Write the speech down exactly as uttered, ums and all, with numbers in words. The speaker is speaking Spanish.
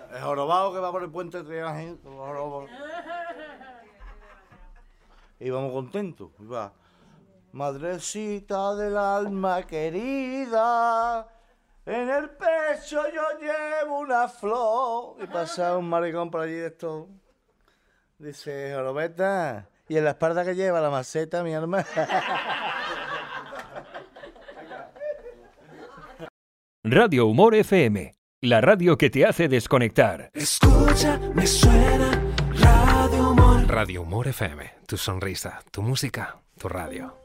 El jorobado que va por el puente de Triaje, íbamos contentos. Iba, madrecita del alma querida, en el pecho yo llevo una flor. Y pasa un maricón por allí de esto. Dice, jorobeta, y en la espalda que lleva la maceta, mi hermana. Radio Humor F M, la radio que te hace desconectar. Escucha, me suena Radio Humor. Radio Humor F M, tu sonrisa, tu música, tu radio.